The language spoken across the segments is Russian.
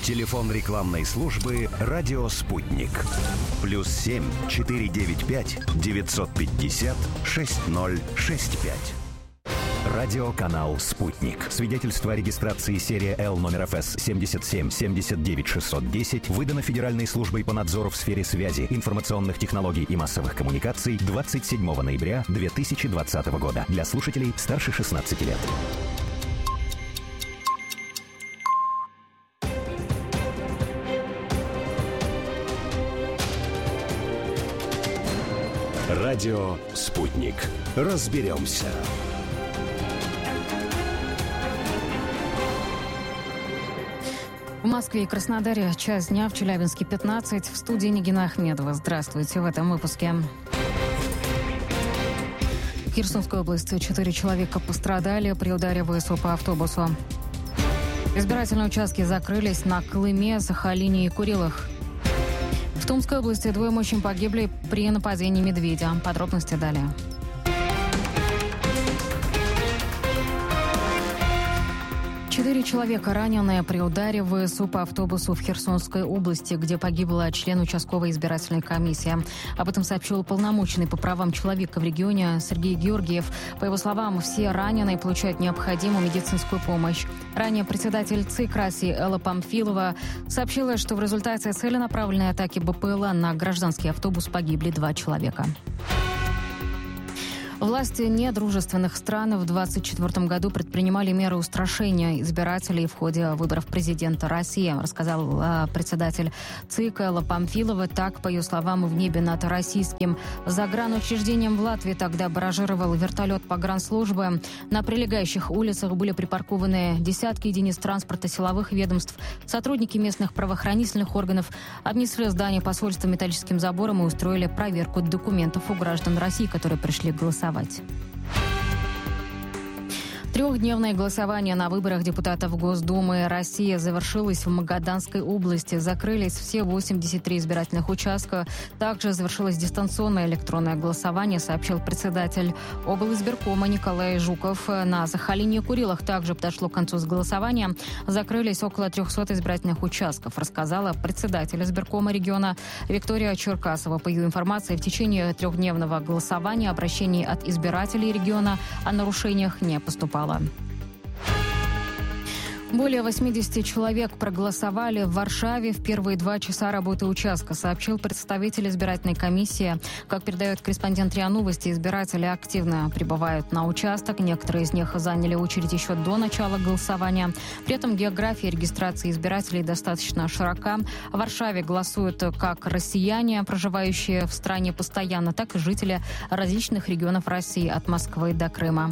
Телефон рекламной службы «Радио Спутник». +7 495 950 6065. Радиоканал «Спутник». Свидетельство о регистрации серия Л номер ФС 77 79 610 выдано Федеральной службой по надзору в сфере связи, информационных технологий и массовых коммуникаций 27 ноября 2020 года. Для слушателей старше 16 лет. Радио «Спутник». Разберемся. В Москве и Краснодаре час дня, в Челябинске 15. В студии Нигина Ахмедова. Здравствуйте в этом выпуске. В Херсонской области 4 человека пострадали при ударе ВСУ по автобусу. Избирательные участки закрылись на Колыме, Сахалине и Курилах. В Томской области 2 мужчин погибли при нападении медведя. Подробности далее. Четыре человека ранены при ударе ВСУ по автобусу в Херсонской области, где погибла член участковой избирательной комиссии. Об этом сообщил уполномоченный по правам человека в регионе Сергей Георгиев. По его словам, все раненые получают необходимую медицинскую помощь. Ранее председатель ЦИК России Элла Памфилова сообщила, что в результате целенаправленной атаки БПЛА на гражданский автобус погибли 2 человека. Власти недружественных стран в 2024 году предпринимали меры устрашения избирателей в ходе выборов президента России, рассказал председатель ЦИК Элла Памфилова. Так, по ее словам, в небе над российским загранучреждением в Латвии тогда баражировал вертолет погранслужбы. На прилегающих улицах были припаркованы десятки единиц транспорта силовых ведомств. Сотрудники местных правоохранительных органов обнесли здание посольства металлическим забором и устроили проверку документов у граждан России, которые пришли голосовать. Трехдневное голосование на выборах депутатов Госдумы России завершилось в Магаданской области. Закрылись все 83 избирательных участка. Также завершилось дистанционное электронное голосование, сообщил председатель облизбиркома Николай Жуков. На Сахалине и Курилах также подошло к концу голосования. Закрылись около 300 избирательных участков, рассказала председатель избиркома региона Виктория Черкасова. По ее информации, в течение трехдневного голосования обращений от избирателей региона о нарушениях не поступало. Более 80 человек проголосовали в Варшаве в первые 2 часа работы участка, сообщил представитель избирательной комиссии. Как передает корреспондент РИА Новости, избиратели активно прибывают на участок. Некоторые из них заняли очередь еще до начала голосования. При этом география регистрации избирателей достаточно широка. В Варшаве голосуют как россияне, проживающие в стране постоянно, так и жители различных регионов России от Москвы до Крыма.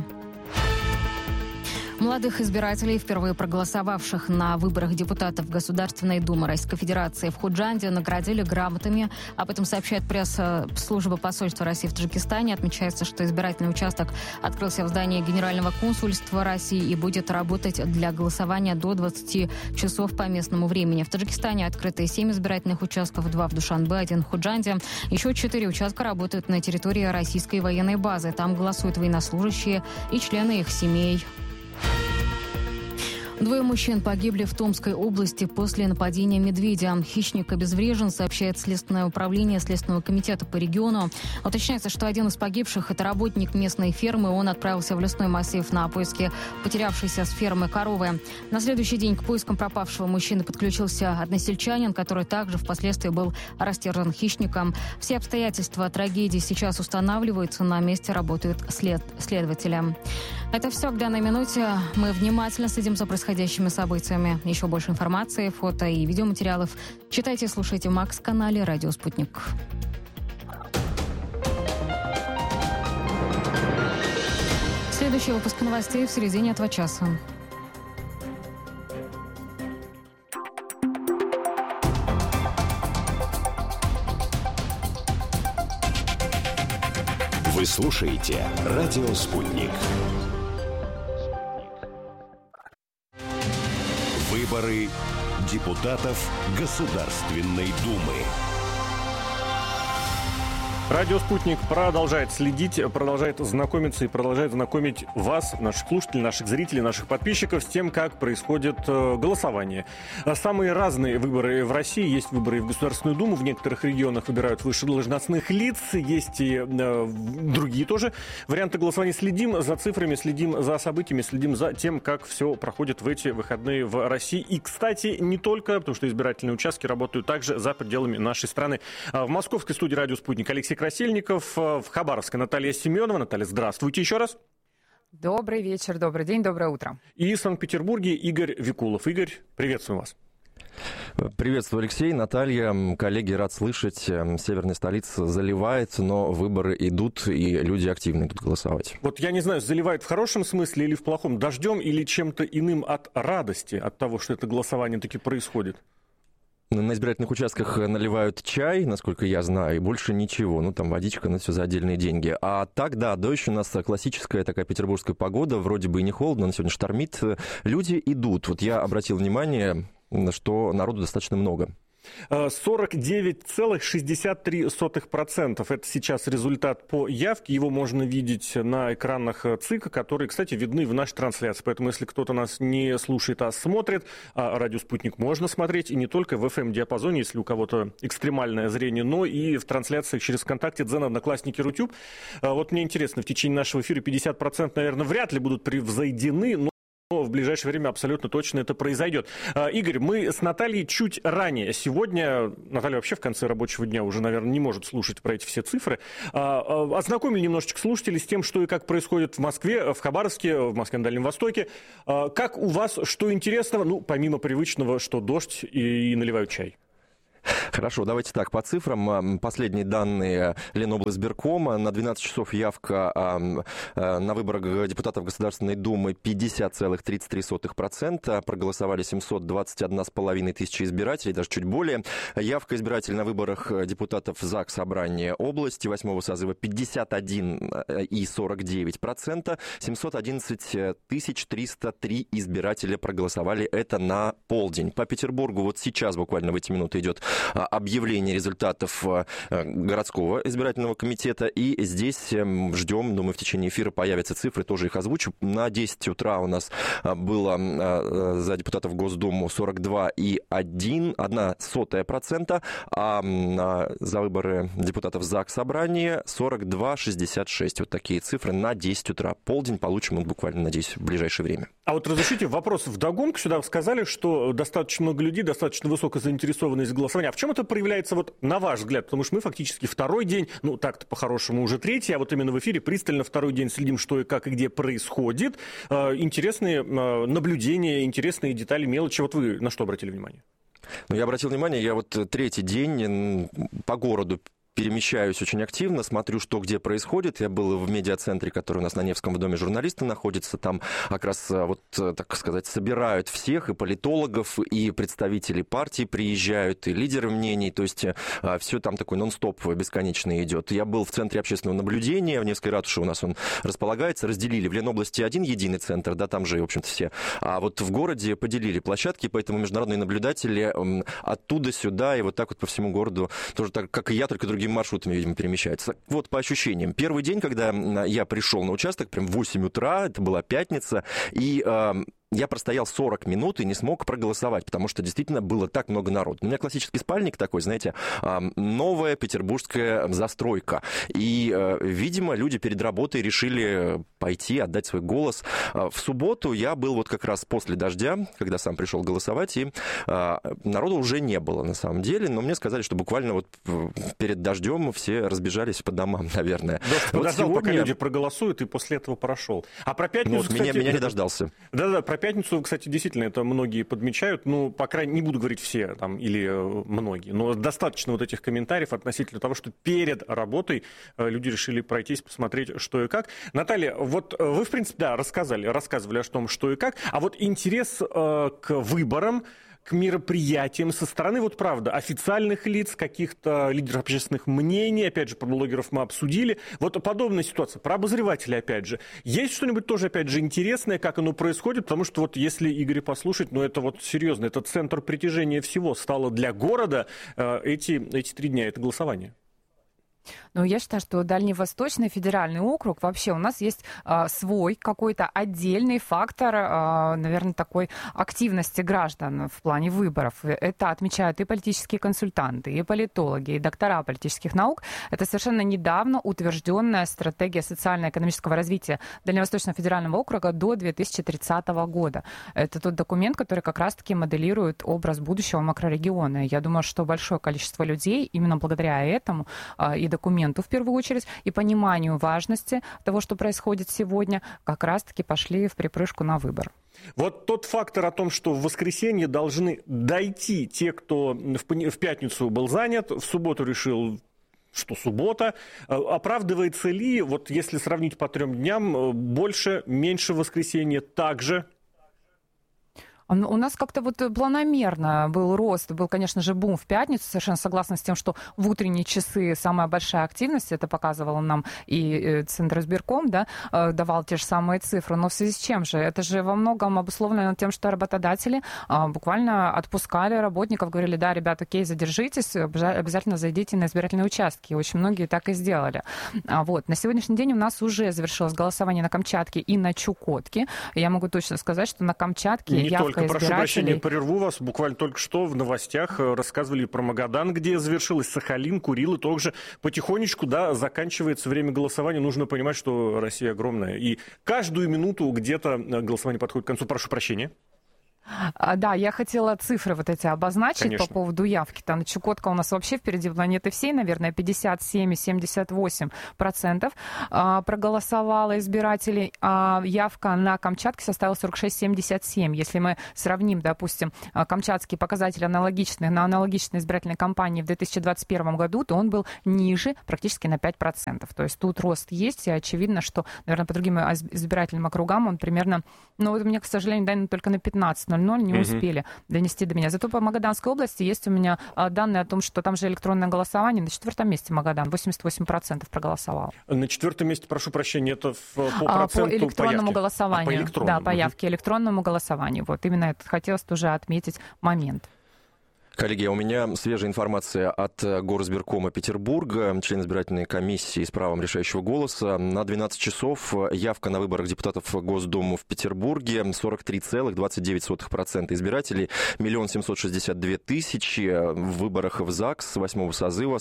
Молодых избирателей, впервые проголосовавших на выборах депутатов Государственной Думы Российской Федерации в Худжанде, наградили грамотами. Об этом сообщает пресс-служба посольства России в Таджикистане. Отмечается, что избирательный участок открылся в здании Генерального консульства России и будет работать для голосования до 20 часов по местному времени. В Таджикистане открыты 7 избирательных участков, 2 в Душанбе, 1 в Худжанде. Еще 4 участка работают на территории российской военной базы. Там голосуют военнослужащие и члены их семей. 2 мужчин погибли в Томской области после нападения медведя. Хищник обезврежен, сообщает Следственное управление Следственного комитета по региону. Уточняется, что один из погибших – это работник местной фермы. Он отправился в лесной массив на поиски потерявшейся с фермы коровы. На следующий день к поискам пропавшего мужчины подключился односельчанин, который также впоследствии был растерзан хищником. Все обстоятельства трагедии сейчас устанавливаются. На месте работают следователи. Это все к данной минуте. Мы внимательно следим за происходящими событиями. Еще больше информации, фото и видеоматериалов читайте и слушайте в Макс-канале «Радио Спутник». Следующий выпуск новостей в середине этого часа. Вы слушаете «Радио Спутник». Выборы депутатов Государственной Думы. Радио «Спутник» продолжает следить, продолжает знакомиться и продолжает знакомить вас, наших слушателей, наших зрителей, наших подписчиков с тем, как происходит голосование. Самые разные выборы в России. Есть выборы и в Государственную Думу. В некоторых регионах выбирают выше должностных лиц. Есть и другие тоже варианты голосования. Следим за цифрами, следим за событиями, следим за тем, как все проходит в эти выходные в России. И, кстати, не только, потому что избирательные участки работают также за пределами нашей страны. В московской студии «Радио Спутник» Алексей Красильников, в Хабаровске Наталья Семенова. Наталья, здравствуйте еще раз. Добрый вечер, добрый день, доброе утро. И в Санкт-Петербурге Игорь Викулов. Игорь, приветствую вас. Приветствую, Алексей, Наталья. Коллеги, рад слышать. Северная столица заливает, но выборы идут, и люди активно идут голосовать. Вот я не знаю, заливает в хорошем смысле или в плохом, дождем или чем-то иным от радости, от того, что это голосование таки происходит? На избирательных участках наливают чай, насколько я знаю, и больше ничего. Ну, там водичка, но все за отдельные деньги. А так, да, дождь у нас классическая такая петербургская погода. Вроде бы и не холодно, но сегодня штормит. Люди идут. Вот я обратил внимание, что народу достаточно много. 49,63%. Это сейчас результат по явке. Его можно видеть на экранах ЦИКа, которые, кстати, видны в нашей трансляции. Поэтому, если кто-то нас не слушает, а смотрит, «Радио Спутник» можно смотреть. И не только в FM-диапазоне, если у кого-то экстремальное зрение, но и в трансляциях через ВКонтакте, Дзен, Одноклассники, Рутюб. Вот мне интересно, в течение нашего эфира 50%, наверное, вряд ли будут превзойдены, но в ближайшее время абсолютно точно это произойдет. Игорь, мы с Натальей чуть ранее. Сегодня Наталья вообще в конце рабочего дня уже, наверное, не может слушать про эти все цифры. Ознакомили немножечко слушателей с тем, что и как происходит в Москве, в Хабаровске, в Москве на Дальнем Востоке. Как у вас, что интересного, ну, помимо привычного, что дождь и наливают чай? Хорошо, давайте так, по цифрам. Последние данные Леноблсбиркома. На 12 часов явка на выборах депутатов Государственной Думы 50,33%. Проголосовали 721,5 тысячи избирателей, даже чуть более. Явка избирателей на выборах депутатов ЗАГС Собрания области 8-го созыва 51,49%. 711 303 избирателя проголосовали. Это на полдень. По Петербургу вот сейчас, буквально в эти минуты, идет объявление результатов городского избирательного комитета. И здесь ждем, думаю, в течение эфира появятся цифры, тоже их озвучу. На 10 утра у нас было за депутатов Госдуму 42,1%, а за выборы депутатов ЗАГС Собрания 42,66%. Вот такие цифры на 10 утра. Полдень получим, буквально, надеюсь, в ближайшее время. А вот разрешите вопрос вдогонку. Сюда сказали, что достаточно много людей, достаточно высокая заинтересованность в голосовании. А в чем это проявляется, вот, на ваш взгляд? Потому что мы фактически второй день, ну так-то по-хорошему уже третий, а вот именно в эфире пристально второй день следим, что и как и где происходит. Интересные наблюдения, интересные детали, мелочи. Вот вы на что обратили внимание? Ну, я обратил внимание, я вот третий день по городу перемещаюсь очень активно, смотрю, что где происходит. Я был в медиацентре, который у нас на Невском в Доме журналиста находится. Там как раз, вот, так сказать, собирают всех, и политологов, и представителей партий приезжают, и лидеры мнений. То есть все там такой нон-стоп бесконечный идет. Я был в Центре общественного наблюдения, в Невской ратуше у нас он располагается. Разделили в Ленобласти один единый центр, да, там же, в общем-то, все. А вот в городе поделили площадки, поэтому международные наблюдатели оттуда сюда, и вот так вот по всему городу, тоже так, как и я, только другими маршрутами, видимо, перемещаются. Вот по ощущениям. Первый день, когда я пришел на участок, прям в 8 утра, это была пятница, и я простоял 40 минут и не смог проголосовать, потому что действительно было так много народу. У меня классический спальник такой, знаете, новая петербургская застройка. И, видимо, люди перед работой решили пойти, отдать свой голос. В субботу я был вот как раз после дождя, когда сам пришел голосовать, и народу уже не было на самом деле, но мне сказали, что буквально вот перед дождем все разбежались по домам, наверное. Дождь подождал, пока люди проголосуют, и после этого прошел. А про пятницу, вот, кстати... Меня не дождался. Да-да, про пятницу, кстати, действительно, это многие подмечают, ну, по крайней мере, не буду говорить все там, или многие, но достаточно вот этих комментариев относительно того, что перед работой люди решили пройтись, посмотреть, что и как. Наталья, вот вы, в принципе, да, рассказывали о том, что и как, а вот интерес к выборам, к мероприятиям со стороны, вот правда, официальных лиц, каких-то лидеров общественных мнений, опять же, про блогеров мы обсудили. Вот подобная ситуация, про обозревателей, опять же. Есть что-нибудь тоже, опять же, интересное, как оно происходит? Потому что вот если Игоря послушать, ну это вот серьезно, это центр притяжения всего стало для города эти 3 дня, это голосование. Ну, я считаю, что Дальневосточный федеральный округ, вообще у нас есть свой какой-то отдельный фактор, наверное, такой активности граждан в плане выборов. Это отмечают и политические консультанты, и политологи, и доктора политических наук. Это совершенно недавно утвержденная стратегия социально-экономического развития Дальневосточного федерального округа до 2030 года. Это тот документ, который как раз-таки моделирует образ будущего макрорегиона. Я думаю, что большое количество людей именно благодаря этому и документу в первую очередь, и пониманию важности того, что происходит сегодня, как раз-таки пошли в припрыжку на выбор. Вот тот фактор о том, что в воскресенье должны дойти те, кто в пятницу был занят, в субботу решил, что суббота, оправдывается ли, вот если сравнить по 3 дням, больше, меньше в воскресенье, также? У нас как-то вот планомерно был рост, был, конечно же, бум в пятницу, совершенно согласна с тем, что в утренние часы самая большая активность, это показывал нам и Центр избирком, да, давал те же самые цифры, но в связи с чем же? Это же во многом обусловлено тем, что работодатели буквально отпускали работников, говорили, да, ребят, окей, задержитесь, обязательно зайдите на избирательные участки, и очень многие так и сделали. Вот. На сегодняшний день у нас уже завершилось голосование на Камчатке и на Чукотке. Я могу точно сказать, что на Камчатке явка прошу прощения, прерву вас. Буквально только что в новостях рассказывали про Магадан, где завершилось, Сахалин, Курилы. Также потихонечку, да, заканчивается время голосования. Нужно понимать, что Россия огромная. И каждую минуту где-то голосование подходит к концу. Прошу прощения. Да, я хотела цифры вот эти обозначить. Конечно. По поводу явки. Там Чукотка у нас вообще впереди планеты всей, наверное, 57-78% проголосовало избирателей, а явка на Камчатке составила 46-77%. Если мы сравним, допустим, камчатские показатели аналогичные на аналогичной избирательной кампании в 2021 году, то он был ниже практически на 5%. То есть тут рост есть, и очевидно, что, наверное, по другим избирательным округам он примерно, ну, вот у меня, к сожалению, наверное, только на 15%. Не успели донести до меня. Зато по Магаданской области есть у меня данные о том, что там же электронное голосование. На 4-м месте Магадан 88% проголосовал. На 4-м месте, прошу прощения, это по проценту по электронному по голосованию. По электронному. Да, по явке электронному голосованию. Вот именно это хотелось тоже отметить момент. Коллеги, у меня свежая информация от Горизбиркома Петербурга, член избирательной комиссии с правом решающего голоса. На 12 часов явка на выборах депутатов Госдумы в Петербурге 43,29% избирателей, 1 762 000. В выборах в ЗАГС 8-го созыва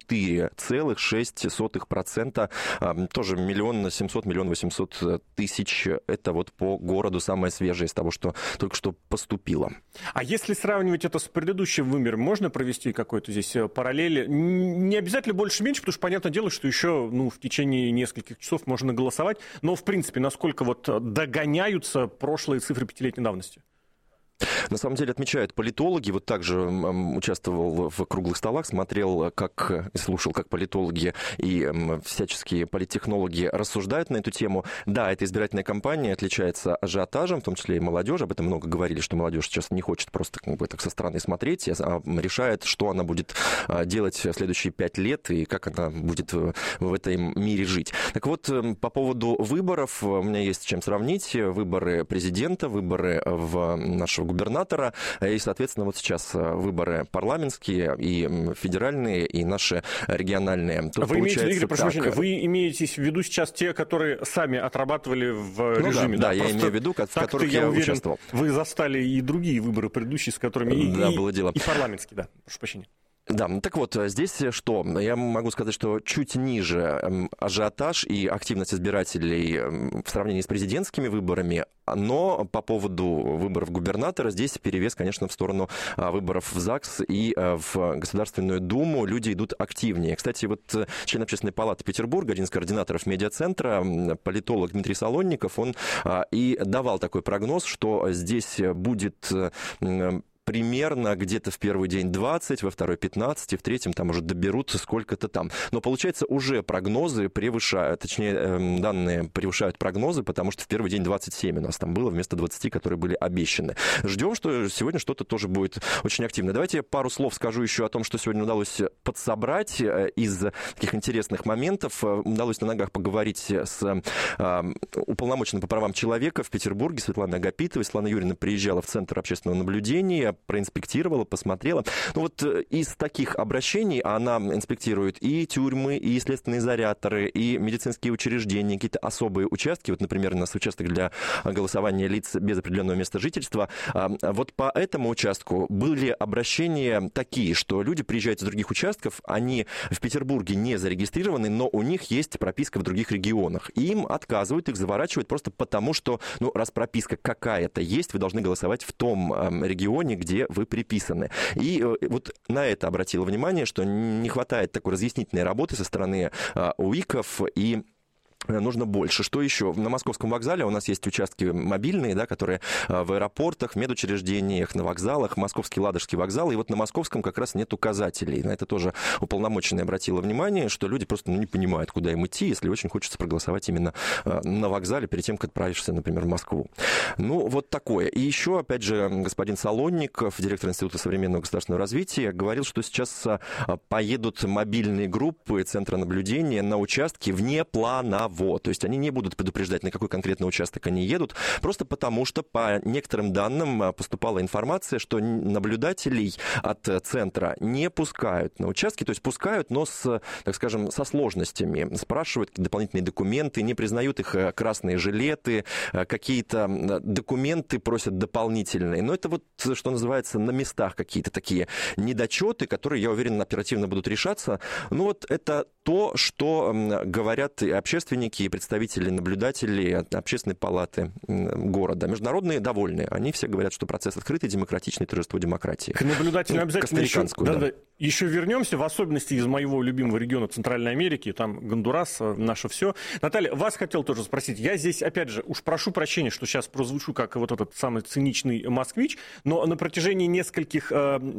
44,6%. Тоже 1 700 000, 1 800 000. Это вот по городу самое свежее из того, что только что поступило. А если сравнивать это с предыдущим выбором, можно провести какой-то здесь параллели? Не обязательно больше-меньше, потому что понятное дело, что еще в течение нескольких часов можно голосовать. Но, в принципе, насколько вот догоняются прошлые цифры 5-летней давности? На самом деле отмечают политологи, вот также участвовал в круглых столах, смотрел, слушал, как политологи и всяческие политтехнологи рассуждают на эту тему. Да, эта избирательная кампания отличается ажиотажем, в том числе и молодежь. Об этом много говорили, что молодежь сейчас не хочет просто так со стороны смотреть, а решает, что она будет делать в следующие 5 лет и как она будет в этом мире жить. Так вот, по поводу выборов у меня есть с чем сравнить. Выборы президента, выборы в нашего губернатора, и, соответственно, вот сейчас выборы парламентские, и федеральные, и наши региональные. Тут вы имеете, Игорь, прошу прощения, вы имеете в виду сейчас те, которые сами отрабатывали в режиме? Да, я имею в виду, в которых я участвовал. Вы застали и другие выборы предыдущие, с которыми было дело. И парламентские, да, прошу прощения. Да, так вот, здесь что? Я могу сказать, что чуть ниже ажиотаж и активность избирателей в сравнении с президентскими выборами, но по поводу выборов губернатора здесь перевес, конечно, в сторону выборов в ЗАГС и в Государственную Думу. Люди идут активнее. Кстати, вот член Общественной палаты Петербурга, один из координаторов медиацентра, политолог Дмитрий Солонников, он и давал такой прогноз, что здесь будет примерно где-то в первый день 20, во второй 15, и в третьем там уже доберут сколько-то там. Но получается уже прогнозы превышают, точнее данные превышают прогнозы, потому что в первый день 27 у нас там было вместо 20, которые были обещаны. Ждем, что сегодня что-то тоже будет очень активно. Давайте пару слов скажу еще о том, что сегодня удалось подсобрать из таких интересных моментов. Удалось на ногах поговорить с уполномоченной по правам человека в Петербурге Светланой Агапитовой. Светлана Юрьевна приезжала в Центр общественного наблюдения, проинспектировала, посмотрела. Ну вот из таких обращений она инспектирует и тюрьмы, и следственные изоляторы, и медицинские учреждения, какие-то особые участки. Вот, например, у нас участок для голосования лиц без определенного места жительства. Вот по этому участку были обращения такие, что люди приезжают из других участков, они в Петербурге не зарегистрированы, но у них есть прописка в других регионах. И им отказывают, их заворачивают просто потому, что, ну, раз прописка какая-то есть, вы должны голосовать в том регионе, где вы приписаны. И вот на это обратила внимание, что не хватает такой разъяснительной работы со стороны УИКов, и нужно больше. Что еще? На Московском вокзале у нас есть участки мобильные, да, которые в аэропортах, в медучреждениях, на вокзалах, Московский Ладожский вокзал, и вот на Московском как раз нет указателей. На это тоже уполномоченная обратила внимание, что люди просто не понимают, куда им идти, если очень хочется проголосовать именно на вокзале перед тем, как отправишься, например, в Москву. Ну, вот такое. И еще, опять же, господин Солонников, директор Института современного государственного развития, говорил, что сейчас поедут мобильные группы Центра наблюдения на участки внепланово. То есть они не будут предупреждать, на какой конкретный участок они едут, просто потому что по некоторым данным поступала информация, что наблюдателей от центра не пускают на участки, то есть пускают, но с, так скажем, со сложностями. Спрашивают дополнительные документы, не признают их красные жилеты, какие-то документы просят дополнительные. Но это вот, что называется, на местах какие-то такие недочеты, которые, я уверен, оперативно будут решаться. Ну вот это то, что говорят и общественники, и представители, наблюдатели общественной палаты города. Международные довольны. Они все говорят, что процесс открытый, демократичный, торжество демократии. К наблюдателям обязательно еще вернемся, в особенности из моего любимого региона Центральной Америки, там Гондурас, наше все. Наталья, вас хотел тоже спросить. Я здесь, опять же, уж прошу прощения, что сейчас прозвучу как вот этот самый циничный москвич, но на протяжении нескольких,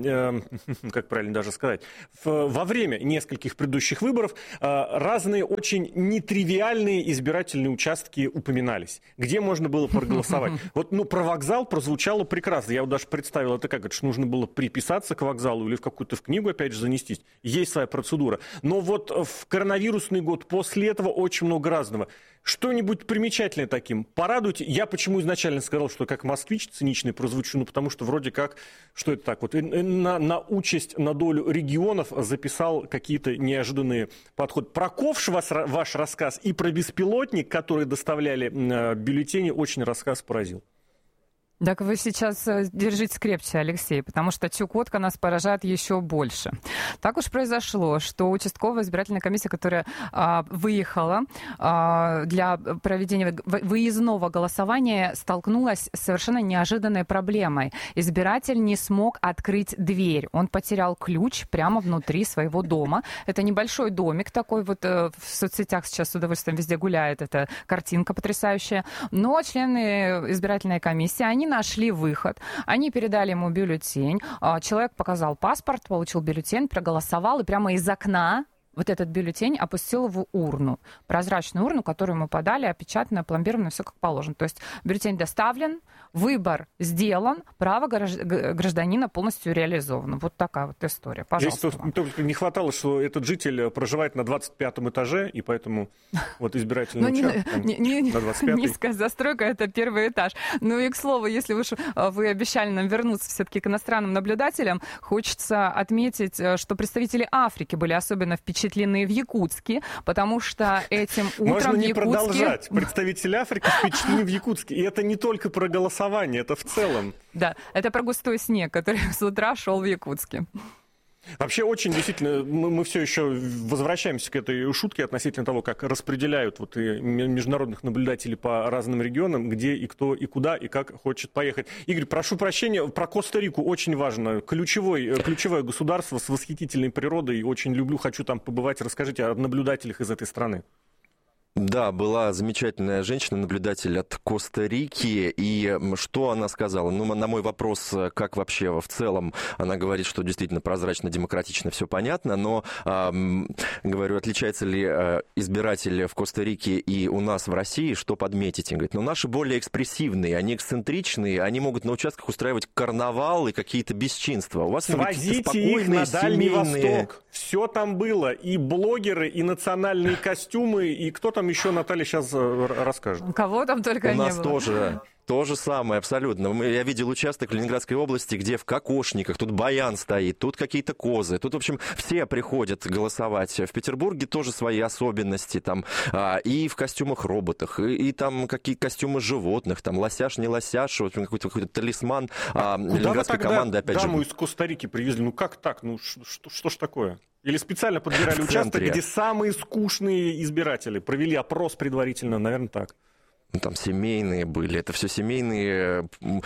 как правильно даже сказать, во время нескольких предыдущих выборов разные очень нетривиальные избирательные участки упоминались, где можно было проголосовать. Вот, ну, про вокзал прозвучало прекрасно. Я вот даже представил это как, это что нужно было приписаться к вокзалу или в какую-то книгу, опять же, занестись. Есть своя процедура. Но вот в коронавирусный год после этого очень много разного. Что-нибудь примечательное таким? Порадуйте. Я почему изначально сказал, что как москвич циничный прозвучу, ну, потому что вроде как, что это так вот, на участь, на долю регионов записал какие-то неожиданные подходы. Про ковш ваш рассказ и про беспилотник, которые доставляли бюллетени, очень рассказ поразил. Так вы сейчас держитесь крепче, Алексей, потому что Чукотка нас поражает еще больше. Так уж произошло, что участковая избирательная комиссия, которая выехала для проведения выездного голосования, столкнулась с совершенно неожиданной проблемой. Избиратель не смог открыть дверь. Он потерял ключ прямо внутри своего дома. Это небольшой домик такой, вот в соцсетях сейчас с удовольствием везде гуляет эта картинка потрясающая. Но члены избирательной комиссии, они нашли выход. Они передали ему бюллетень. Человек показал паспорт, получил бюллетень, проголосовал, и прямо из окна вот этот бюллетень опустил в урну. Прозрачную урну, которую ему подали, опечатанную, пломбированную, все как положено. То есть бюллетень доставлен, выбор сделан, право гражданина полностью реализовано. Вот такая вот история. Пожалуйста. Здесь только не хватало, что этот житель проживает на 25-м этаже, и поэтому вот избирательный участок на 25-й. Низкая застройка — это первый этаж. Ну и, к слову, если уж вы обещали нам вернуться все-таки к иностранным наблюдателям, хочется отметить, что представители Африки были особенно впечатлены в Якутске, потому что этим утром можно не в Якутске... продолжать. Представители Африки впечатлены в Якутске. И это не только про голосование, это в целом. Да, это про густой снег, который с утра шел в Якутске. Вообще очень действительно, мы все еще возвращаемся к этой шутке относительно того, как распределяют вот и международных наблюдателей по разным регионам, где и кто, и куда, и как хочет поехать. Игорь, прошу прощения, про Коста-Рику очень важно. Ключевое государство с восхитительной природой. Очень люблю, хочу там побывать. Расскажите о наблюдателях из этой страны. Да, была замечательная женщина-наблюдатель от Коста-Рики, и что она сказала? Ну, на мой вопрос, как вообще в целом, она говорит, что действительно прозрачно, демократично, все понятно, но, говорю, отличается ли избиратели в Коста-Рике и у нас в России, что подметите? Говорит, ну, наши более экспрессивные, они эксцентричные, они могут на участках устраивать карнавал и какие-то бесчинства. У вас свозите их на Дальний Восток. Все там было, и блогеры, и национальные костюмы, и кто там еще, Наталья сейчас расскажет. Кого там только не было. У нас тоже То же самое, абсолютно. Я видел участок в Ленинградской области, где в кокошниках, тут баян стоит, тут какие-то козы, тут, в общем, все приходят голосовать. В Петербурге тоже свои особенности, там, и в костюмах-роботах, и там какие костюмы животных, там, лосяш, не лосяш, вот какой-то талисман ленинградской команды, опять же. Даму из Коста-Рики привезли, ну как так, ну что ж такое? Или специально подбирали участок, где самые скучные избиратели, провели опрос предварительно, наверное, так. Там семейные были, это все семейные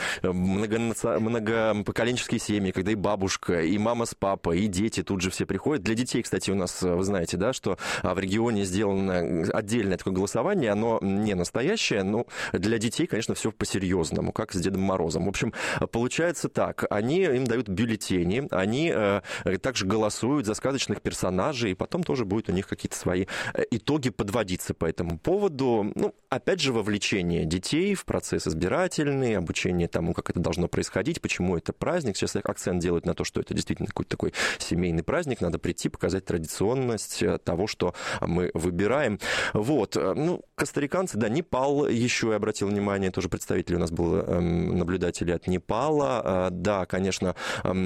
многопоколенческие семьи, когда и бабушка, и мама с папой, и дети тут же все приходят. Для детей, кстати, у нас, вы знаете, да, что в регионе сделано отдельное такое голосование, оно не настоящее, но для детей, конечно, все по-серьезному, как с Дедом Морозом. В общем, получается так, им дают бюллетени, они также голосуют за сказочных персонажей, и потом тоже будут у них какие-то свои итоги подводиться по этому поводу. Ну, опять же, вовлечение детей в процесс избирательный, обучение тому, как это должно происходить, почему это праздник. Сейчас акцент делают на то, что это действительно какой-то такой семейный праздник. Надо прийти, показать традиционность того, что мы выбираем. Вот. Ну, костариканцы, да, Непал еще, я обратил внимание, тоже представители у нас были, наблюдатели от Непала. Да, конечно,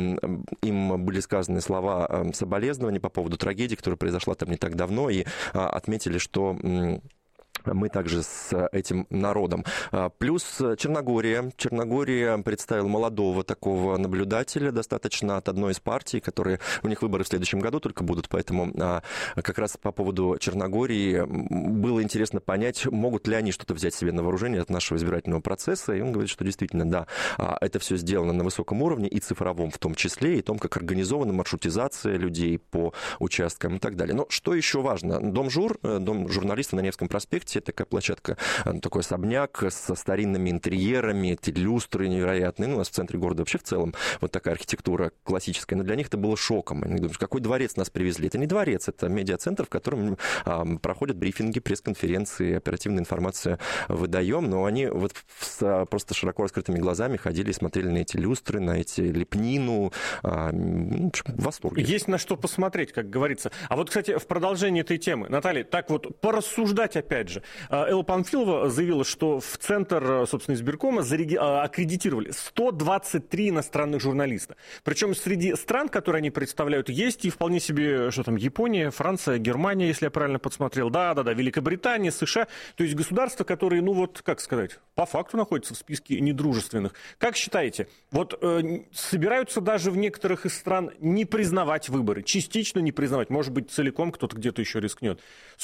им были сказаны слова соболезнования по поводу трагедии, которая произошла там не так давно, и отметили, что мы также с этим народом. Плюс Черногория. Черногория представила молодого такого наблюдателя, достаточно от одной из партий, которые у них выборы в следующем году только будут, поэтому как раз по поводу Черногории было интересно понять, могут ли они что-то взять себе на вооружение от нашего избирательного процесса. И он говорит, что действительно, да, это все сделано на высоком уровне, и цифровом в том числе, и том, как организована маршрутизация людей по участкам и так далее. Но что еще важно? Дом журналиста на Невском проспекте, такая площадка, такой особняк со старинными интерьерами, эти люстры невероятные. Ну, у нас в центре города вообще в целом вот такая архитектура классическая. Но для них это было шоком. Они думают, какой дворец нас привезли? Это не дворец, это медиацентр, в котором проходят брифинги, пресс-конференции, оперативную информацию выдаем. Но они вот просто широко раскрытыми глазами ходили и смотрели на эти люстры, на эти лепнину. В восторге. Есть на что посмотреть, как говорится. А вот, кстати, в продолжении этой темы, Наталья, так вот порассуждать опять же. Элла Памфилова заявила, что в центр, собственно, избиркома аккредитировали 123 иностранных журналиста. Причем среди стран, которые они представляют, есть и вполне себе, что там, Япония, Франция, Германия, если я правильно подсмотрел. Да, Великобритания, США. То есть государства, которые, ну вот, как сказать, по факту находятся в списке недружественных. Как считаете, вот собираются даже в некоторых из стран не признавать выборы, частично не признавать, может быть, целиком кто-то где-то еще рискнет.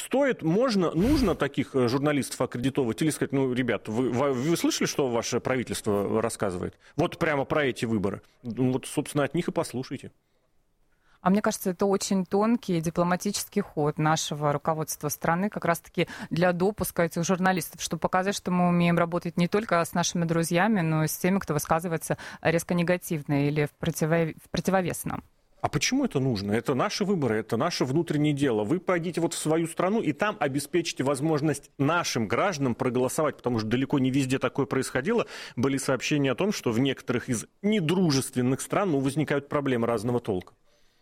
Нужно таких журналистов аккредитовывать или сказать, ну, ребят, вы слышали, что ваше правительство рассказывает? Вот прямо про эти выборы. Вот, собственно, от них и послушайте. А мне кажется, это очень тонкий дипломатический ход нашего руководства страны как раз-таки для допуска этих журналистов, чтобы показать, что мы умеем работать не только с нашими друзьями, но и с теми, кто высказывается резко негативно или в противовес нам. А почему это нужно? Это наши выборы, это наше внутреннее дело. Вы пойдите вот в свою страну и там обеспечите возможность нашим гражданам проголосовать, потому что далеко не везде такое происходило. Были сообщения о том, что в некоторых из недружественных стран возникают проблемы разного толка.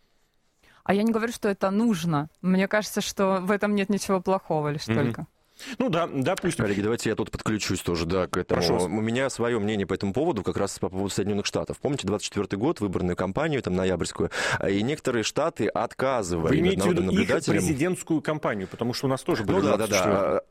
А я не говорю, что это нужно. Мне кажется, что в этом нет ничего плохого, лишь только. Ну да, допустим. Коллеги, давайте я тут подключусь тоже, да, к этому. Прошу вас. У меня свое мнение по этому поводу, как раз по поводу Соединенных Штатов. Помните, 24-й год, выборную кампанию, там, ноябрьскую, и некоторые штаты отказывали. Вы имеете в виду их президентскую кампанию, потому что у нас тоже были 24-й.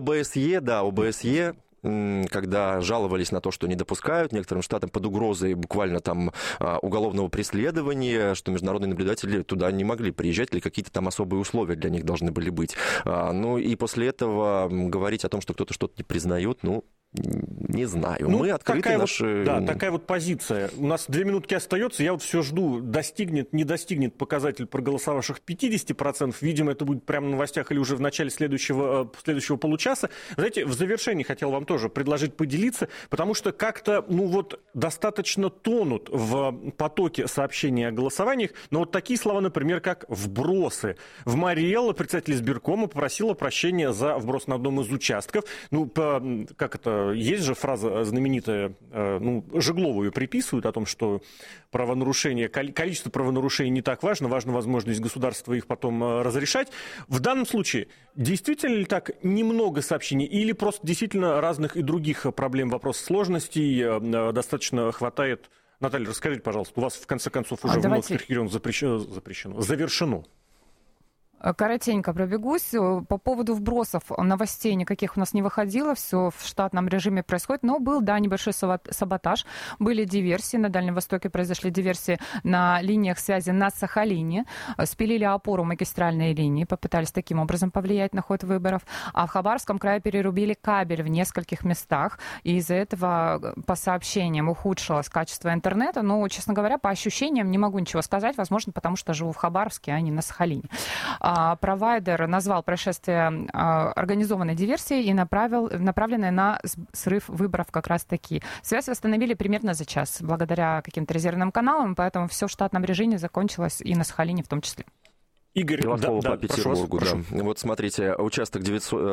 ОБСЕ, когда жаловались на то, что не допускают некоторым штатам под угрозой буквально там уголовного преследования, что международные наблюдатели туда не могли приезжать, или какие-то там особые условия для них должны были быть. Ну и после этого говорить о том, что кто-то что-то не признает, не знаю. Мы открыты наши... такая вот позиция. У нас 2 минутки остается. Я вот все жду, не достигнет показатель проголосовавших 50%. Видимо, это будет прямо в новостях или уже в начале следующего получаса. Знаете, в завершении хотел вам тоже предложить поделиться, потому что как-то, достаточно тонут в потоке сообщений о голосованиях. Но вот такие слова, например, как «вбросы». В Мариэлло председатель избиркома попросила прощения за вброс на одном из участков. Как это есть же фраза знаменитая, Жеглову ее приписывают, о том, что количество правонарушений не так важно, важна возможность государства их потом разрешать. В данном случае действительно ли так немного сообщений или просто действительно разных и других проблем, вопросов, сложностей достаточно хватает? Наталья, расскажите, пожалуйста, у вас в конце концов уже в многих регионах завершено. Коротенько пробегусь. По поводу вбросов новостей никаких у нас не выходило, все в штатном режиме происходит, но был, небольшой саботаж, были диверсии, на Дальнем Востоке произошли диверсии на линиях связи на Сахалине, спилили опору магистральной линии, попытались таким образом повлиять на ход выборов, а в Хабаровском крае перерубили кабель в нескольких местах, и из-за этого, по сообщениям, ухудшилось качество интернета, но, честно говоря, по ощущениям не могу ничего сказать, возможно, потому что живу в Хабаровске, а не на Сахалине. Провайдер назвал происшествие организованной диверсией и направленной на срыв выборов как раз-таки. Связь восстановили примерно за час, благодаря каким-то резервным каналам, поэтому все в штатном режиме закончилось и на Сахалине в том числе. Игорь, по Петербургу, да. Вот смотрите, участок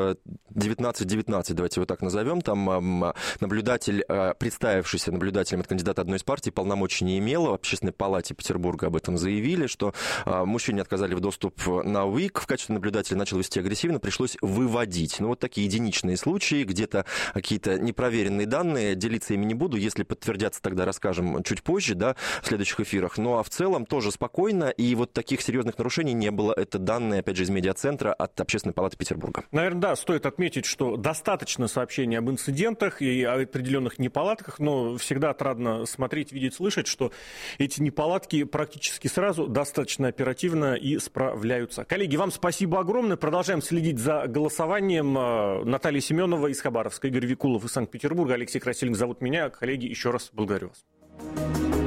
19-19, давайте его так назовем, там наблюдатель, представившийся наблюдателем от кандидата одной из партий, полномочий не имел. В Общественной палате Петербурга об этом заявили, что мужчине отказали в доступ на УИК, в качестве наблюдателя начал вести агрессивно, пришлось выводить. Вот такие единичные случаи, где-то какие-то непроверенные данные, делиться ими не буду, если подтвердятся, тогда расскажем чуть позже, в следующих эфирах. А в целом тоже спокойно, и вот таких серьезных нарушений не было. Это данные, опять же, из медиацентра от Общественной палаты Петербурга. Наверное, стоит отметить, что достаточно сообщений об инцидентах и о определенных неполадках, но всегда отрадно смотреть, видеть, слышать, что эти неполадки практически сразу достаточно оперативно и справляются. Коллеги, вам спасибо огромное. Продолжаем следить за голосованием. Наталья Семенова из Хабаровска, Игорь Викулов из Санкт-Петербурга, Алексей Красильник зовут меня. Коллеги, еще раз благодарю вас.